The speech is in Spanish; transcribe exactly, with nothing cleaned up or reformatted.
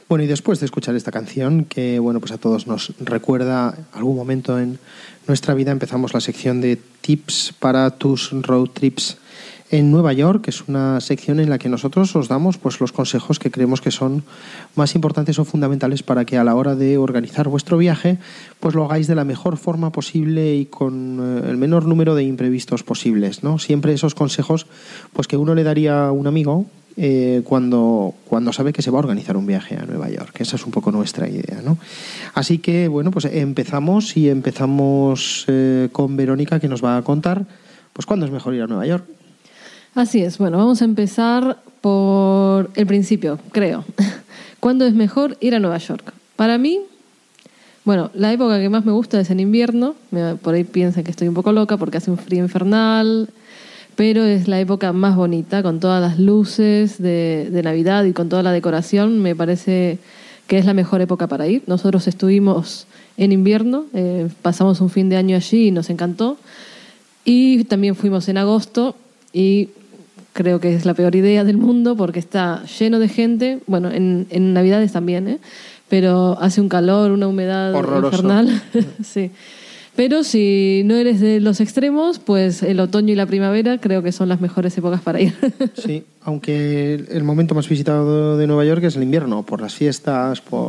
Bueno, y después de escuchar esta canción, que bueno, pues a todos nos recuerda algún momento en nuestra vida, empezamos la sección de tips para tus road trips en Nueva York, que es una sección en la que nosotros os damos pues los consejos que creemos que son más importantes o fundamentales para que a la hora de organizar vuestro viaje pues lo hagáis de la mejor forma posible y con el menor número de imprevistos posibles, ¿no? Siempre esos consejos pues que uno le daría a un amigo eh, cuando, cuando sabe que se va a organizar un viaje a Nueva York. Esa es un poco nuestra idea, ¿no? Así que bueno, pues empezamos y empezamos eh, con Verónica, que nos va a contar pues cuándo es mejor ir a Nueva York. Así es, bueno, vamos a empezar por el principio, creo. ¿Cuándo es mejor ir a Nueva York? Para mí, bueno, la época que más me gusta es en invierno. Por ahí piensan que estoy un poco loca porque hace un frío infernal, pero es la época más bonita, con todas las luces de, de Navidad y con toda la decoración. Me parece que es la mejor época para ir. Nosotros estuvimos en invierno, eh, pasamos un fin de año allí y nos encantó. Y también fuimos en agosto y creo que es la peor idea del mundo porque está lleno de gente. Bueno, en, en Navidades también, ¿eh? Pero hace un calor, una humedad horroroso, infernal. Sí. Pero si no eres de los extremos, pues el otoño y la primavera creo que son las mejores épocas para ir. Sí, aunque el momento más visitado de Nueva York es el invierno, por las fiestas, por